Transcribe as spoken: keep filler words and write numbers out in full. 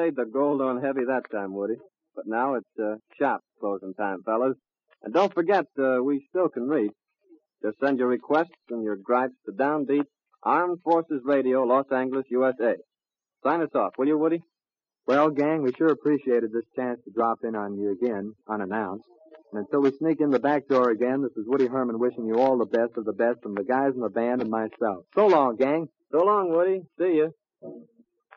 laid the gold on heavy that time, Woody. But now it's uh, shop closing time, fellas. And don't forget, uh, we still can reach. Just send your requests and your gripes to Downbeat, Armed Forces Radio, Los Angeles, U S A. Sign us off, will you, Woody? Well, gang, we sure appreciated this chance to drop in on you again, unannounced. And until we sneak in the back door again, this is Woody Herman wishing you all the best of the best from the guys in the band and myself. So long, gang. So long, Woody. See you.